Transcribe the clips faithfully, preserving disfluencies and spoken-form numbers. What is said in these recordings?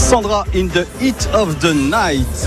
Sandra in the Heat of the Night.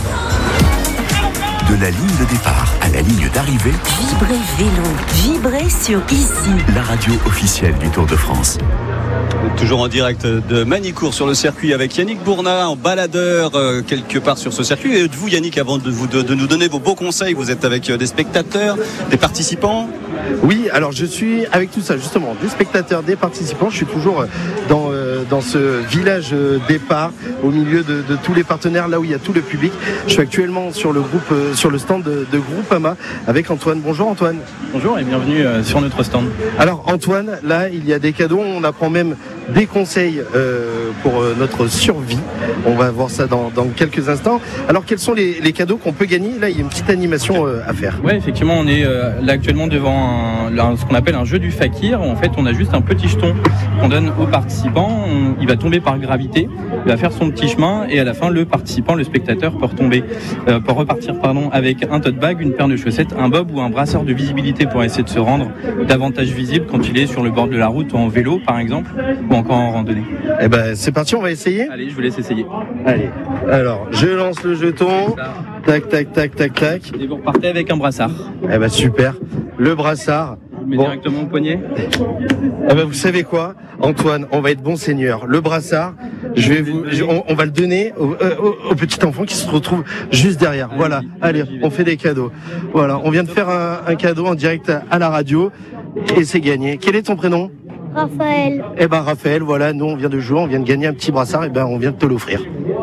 De la ligne de départ à la ligne d'arrivée, Vibrez Vélo, vibrez sur Ici, la radio officielle du Tour de France. Toujours en direct de Magny-Cours sur le circuit avec Yannick Bournat, en baladeur euh, quelque part sur ce circuit. Et vous, Yannick, avant de, vous, de, de nous donner vos beaux conseils, vous êtes avec euh, des spectateurs, des participants? Oui, alors je suis avec tout ça justement, des spectateurs, des participants. Je suis toujours dans, euh, dans ce village départ, au milieu de, de tous les partenaires, là où il y a tout le public. Je suis actuellement sur le groupe, euh, sur le stand de, de Groupama avec Antoine. Bonjour Antoine. Bonjour et bienvenue euh, sur notre stand. Alors Antoine, là il y a des cadeaux, on apprend même des conseils euh, pour euh, notre survie. On va voir ça dans, dans quelques instants. Alors quels sont les, les cadeaux qu'on peut gagner? Là il y a une petite animation euh, à faire. Ouais, effectivement, on est euh, là actuellement devant un, un, ce qu'on appelle un jeu du fakir. En fait, on a juste un petit jeton qu'on donne aux participants. On, il va tomber par gravité, il va faire son petit chemin et à la fin, le participant, le spectateur peut retomber, euh, peut repartir pardon, avec un tote bag, une paire de chaussettes, un bob ou un brassard de visibilité pour essayer de se rendre davantage visible quand il est sur le bord de la route en vélo par exemple ou encore en randonnée. Eh ben c'est parti, on va essayer. Allez, je vous laisse essayer. Allez, alors je lance le jeton. Tac, tac, tac, tac, tac. Et vous repartez avec un brassard. Eh ben super. Le brassard. Je mets bon. directement au poignet. Eh ben vous savez quoi, Antoine, on va être bon seigneur. Le brassard, je vais vous, je, on, on va le donner au, au, au petit enfant qui se retrouve juste derrière. Allez, voilà. Allez, allez, on fait des cadeaux. Voilà, on vient de faire un, un cadeau en direct à la radio et c'est gagné. Quel est ton prénom? Raphaël. Eh ben Raphaël, voilà, nous on vient de jouer, on vient de gagner un petit brassard, et ben on vient de te l'offrir.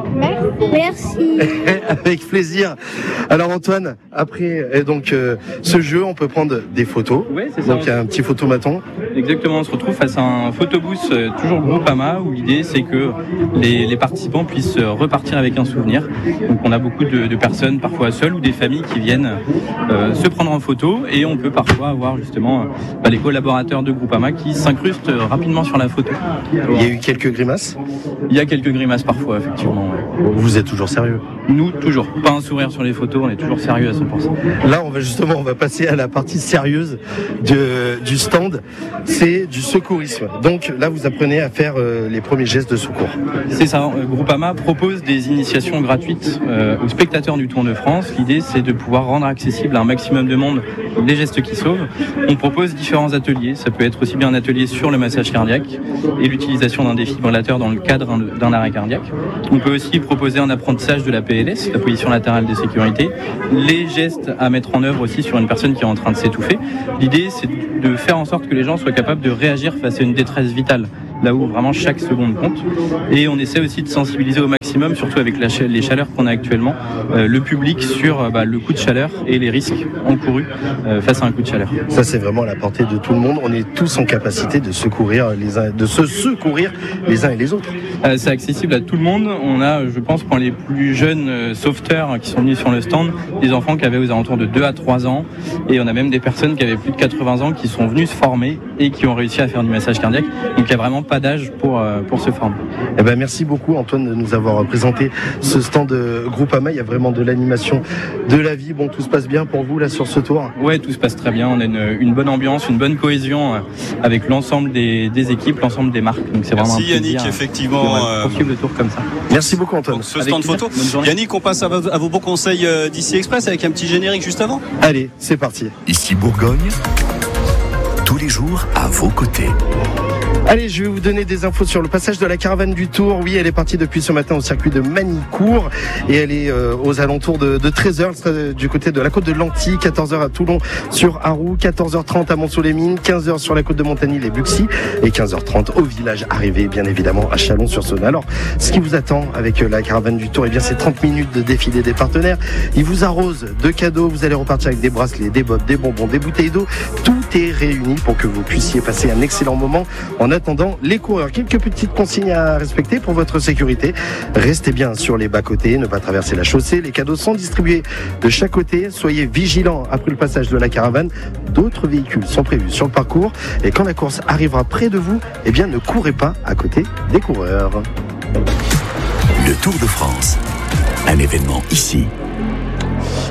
Merci. Avec plaisir. Alors Antoine, après euh, donc euh, ce jeu, on peut prendre des photos. Ouais, c'est ça. Donc il y a un petit photomaton. Exactement, on se retrouve face à un photobooth euh, toujours Groupama où l'idée c'est que les, les participants puissent euh, repartir avec un souvenir. Donc on a beaucoup de, de personnes parfois seules ou des familles qui viennent euh, se prendre en photo et on peut parfois avoir justement euh, bah, les collaborateurs de Groupama qui s'incrustent euh, rapidement sur la photo. Il y a eu quelques grimaces. Il y a quelques grimaces parfois effectivement. Ouais. Vous êtes toujours sérieux? Nous toujours, pas un sourire sur les photos, on est toujours sérieux à cent pour cent. Là on va justement on va passer à la partie sérieuse de, du stand. C'est du secourisme. Donc là, vous apprenez à faire euh, les premiers gestes de secours. C'est ça. Groupama propose des initiations gratuites euh, aux spectateurs du Tour de France. L'idée, c'est de pouvoir rendre accessible à un maximum de monde les gestes qui sauvent. On propose différents ateliers. Ça peut être aussi bien un atelier sur le massage cardiaque et l'utilisation d'un défibrillateur dans le cadre d'un arrêt cardiaque. On peut aussi proposer un apprentissage de la P L S, la position latérale de sécurité, les gestes à mettre en œuvre aussi sur une personne qui est en train de s'étouffer. L'idée, c'est de faire en sorte que les gens soient capables de réagir face à une détresse vitale, là où vraiment chaque seconde compte. Et on essaie aussi de sensibiliser au maximum, surtout avec la ch- les chaleurs qu'on a actuellement, euh, le public sur euh, bah, le coup de chaleur et les risques encourus euh, face à un coup de chaleur. Ça, c'est vraiment à la portée de tout le monde. On est tous en capacité de secourir les uns, de se secourir les uns et les autres. Euh, c'est accessible à tout le monde. On a, je pense, pour les plus jeunes euh, sauveteurs qui sont venus sur le stand, des enfants qui avaient aux alentours de deux à trois ans. Et on a même des personnes qui avaient plus de quatre-vingts ans qui sont venues se former et qui ont réussi à faire du massage cardiaque. Donc il y a vraiment pas d'âge pour, euh, pour se former. Eh ben, merci beaucoup Antoine de nous avoir présenté ce stand de Groupama. Il y a vraiment de l'animation, de la vie. Bon, tout se passe bien pour vous là sur ce tour? Ouais, tout se passe très bien. On a une, une bonne ambiance, une bonne cohésion euh, avec l'ensemble des, des équipes, l'ensemble des marques. Donc c'est vraiment un plaisir. Merci Yannick, effectivement. De poursuivre le tour comme ça. Merci beaucoup Antoine. Donc, ce stand photo. Yannick, on passe à, à vos bons conseils euh, d'Ici Express avec un petit générique juste avant. Allez, c'est parti. Ici Bourgogne, tous les jours à vos côtés. Allez, je vais vous donner des infos sur le passage de la caravane du Tour. Oui, elle est partie depuis ce matin au circuit de Magny-Cours et elle est euh, aux alentours de, de treize heures du côté de la côte de Lanty, quatorze heures à Toulon sur Arroux, quatorze heures trente à Mont-Sous-les-Mines, quinze heures sur la côte de Montanil et Buxy et quinze heures trente au village arrivé, bien évidemment, à Chalon-sur-Saône. Alors, ce qui vous attend avec la caravane du Tour, eh bien, c'est trente minutes de défilé des partenaires. Ils vous arrosent de cadeaux, vous allez repartir avec des bracelets, des bottes, des bonbons, des bouteilles d'eau. Tout est réuni pour que vous puissiez passer un excellent moment. En attendant, les coureurs, quelques petites consignes à respecter pour votre sécurité. Restez bien sur les bas-côtés, ne pas traverser la chaussée. Les cadeaux sont distribués de chaque côté. Soyez vigilants après le passage de la caravane. D'autres véhicules sont prévus sur le parcours. Et quand la course arrivera près de vous, eh bien, ne courez pas à côté des coureurs. Le Tour de France, un événement ici.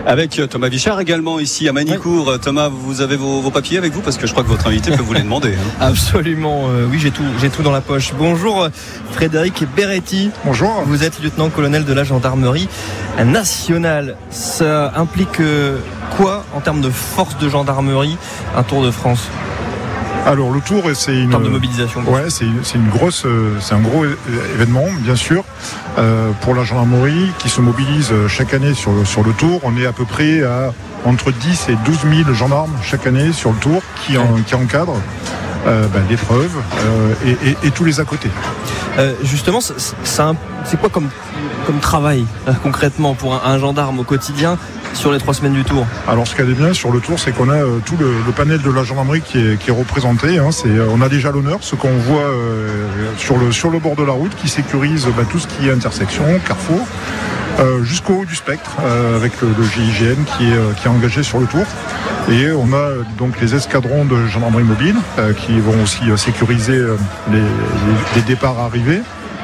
Avec Thomas Vichard également ici à Manicourt. Oui. Thomas, vous avez vos, vos papiers avec vous parce que je crois que votre invité peut vous les demander. Hein. Absolument, euh, oui, j'ai tout, j'ai tout dans la poche. Bonjour Frédéric Beretti. Bonjour. Vous êtes lieutenant-colonel de la gendarmerie nationale. Ça implique euh, quoi en termes de force de gendarmerie, un Tour de France ? Alors le Tour, c'est une en termes de mobilisation. Ouais, c'est, c'est une grosse, c'est un gros événement, bien sûr, euh, pour la gendarmerie qui se mobilise chaque année sur le, sur le Tour. On est à peu près à entre dix et douze mille gendarmes chaque année sur le Tour qui, en, qui encadrent euh, ben, l'épreuve euh, et, et, et tous les à côté. Euh, justement, c'est, c'est, un, c'est quoi comme, comme travail euh, concrètement pour un, un gendarme au quotidien sur les trois semaines du Tour? Alors ce qui est bien sur le Tour, c'est qu'on a euh, tout le, le panel de la gendarmerie qui est, qui est représenté. Hein, c'est, euh, on a des jalonneurs, ce qu'on voit euh, sur, le, sur le bord de la route, qui sécurisent bah, tout ce qui est intersection, carrefour, euh, jusqu'au haut du spectre, euh, avec le, le G I G N qui est, euh, qui est engagé sur le Tour. Et on a euh, donc les escadrons de gendarmerie mobile euh, qui vont aussi euh, sécuriser euh, les, les, les départs arrivés.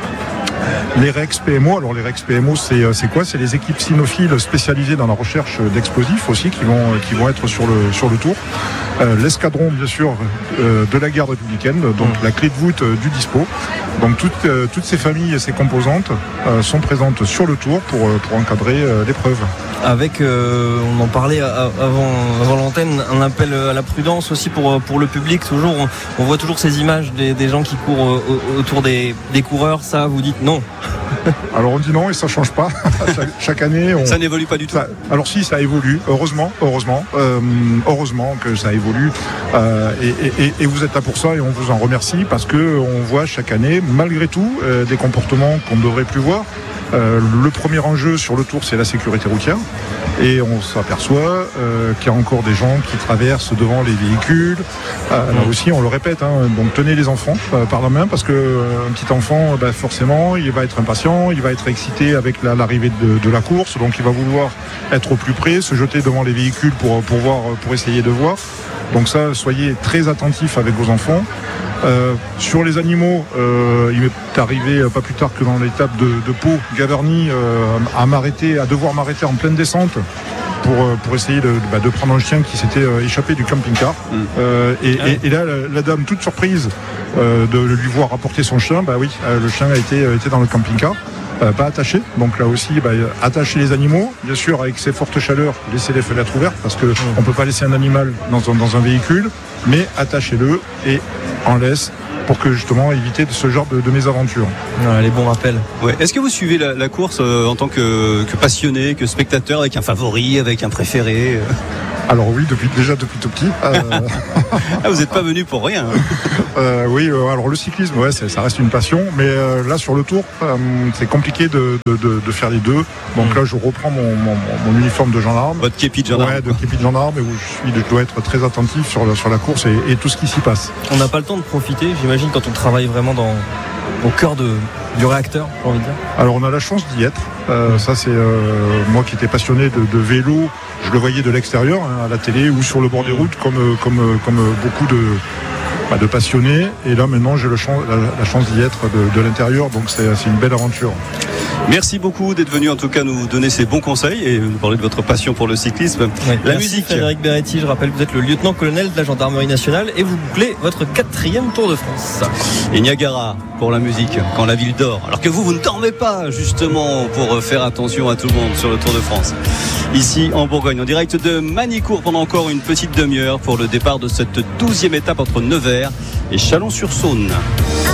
Les Rex P M O, alors les Rex P M O c'est, c'est quoi ? C'est les équipes cynophiles spécialisées dans la recherche d'explosifs aussi qui vont, qui vont être sur le, sur le Tour. Euh, l'escadron bien sûr euh, de la garde républicaine, donc mmh. la clé de voûte euh, du dispo. Donc toutes, euh, toutes ces familles et ces composantes euh, sont présentes sur le Tour pour, pour encadrer euh, l'épreuve. Avec, euh, on en parlait avant, avant l'antenne, un appel à la prudence aussi pour, pour le public. Toujours, on, on voit toujours ces images des, des gens qui courent autour des, des coureurs. Ça, vous dites non? Alors on dit non et ça change pas. chaque, chaque année, on... ça n'évolue pas du tout. Ça, alors si, ça évolue. Heureusement, heureusement, euh, heureusement que ça évolue. Euh, et, et, et vous êtes là pour ça et on vous en remercie parce que on voit chaque année, malgré tout, euh, des comportements qu'on ne devrait plus voir. Euh, le premier enjeu sur le Tour, c'est la sécurité routière. Et on s'aperçoit euh, qu'il y a encore des gens qui traversent devant les véhicules. Euh, là aussi, on le répète, hein, donc tenez les enfants euh, par la main parce que euh, un petit enfant, bah, forcément, il va être impatient, il va être excité avec la, l'arrivée de, de la course, donc il va vouloir être au plus près, se jeter devant les véhicules pour, pour, voir, pour essayer de voir. Donc ça, soyez très attentifs avec vos enfants. Euh, sur les animaux, euh, il m'est arrivé euh, pas plus tard que dans l'étape de, de Pau, Gavarnie, euh, à m'arrêter, à devoir m'arrêter en pleine descente pour, euh, pour essayer de, bah, de prendre un chien qui s'était euh, échappé du camping-car. Mmh. Euh, et, ah. et, et là, la, la dame, toute surprise euh, de lui voir apporter son chien, bah oui, euh, le chien a été, euh, été dans le camping-car. Euh, pas attaché, donc là aussi bah, attacher les animaux, bien sûr avec ces fortes chaleurs, laisser les fenêtres ouvertes parce qu'on ne peut pas laisser un animal dans un, dans un véhicule, mais attachez-le et en laisse pour que justement éviter ce genre de, de mésaventures. Ouais, les bons rappels. Ouais. Est-ce que vous suivez la, la course euh, en tant que, que passionné, que spectateur, avec un favori, avec un préféré euh... Alors oui, depuis, déjà depuis tout petit. Euh... ah, vous n'êtes pas venu pour rien. euh, oui, euh, alors le cyclisme, ouais, c'est, ça reste une passion, mais euh, là sur le Tour, euh, c'est compliqué de, de, de, de faire les deux. Donc mmh. là, je reprends mon, mon, mon uniforme de gendarme. Votre képi de gendarme. Ouais, de képi de gendarme, et où je, suis, je dois être très attentif sur la, sur la course et, et tout ce qui s'y passe. On n'a pas le temps de profiter, j'imagine, quand on travaille vraiment dans, au cœur de, du réacteur, j'ai envie de dire. Alors on a la chance d'y être. Euh, mmh. Ça, c'est euh, moi qui étais passionné de, de vélo. Je le voyais de l'extérieur, hein, à la télé ou sur le bord des routes, comme, comme, comme beaucoup de, bah, de passionnés. Et là, maintenant, j'ai le chance, la, la chance d'y être de, de l'intérieur. Donc, c'est, c'est une belle aventure. Merci beaucoup d'être venu, en tout cas, nous donner ces bons conseils et nous parler de votre passion pour le cyclisme. Oui, la merci musique. Frédéric Beretti, je rappelle que vous êtes le lieutenant-colonel de la gendarmerie nationale et vous bouclez votre quatrième Tour de France. Et Niagara pour la musique, quand la ville dort. Alors que vous, vous ne dormez pas, justement, pour faire attention à tout le monde sur le Tour de France. Ici, en Bourgogne, en direct de Manicourt pendant encore une petite demi-heure pour le départ de cette douzième étape entre Nevers et Chalon-sur-Saône.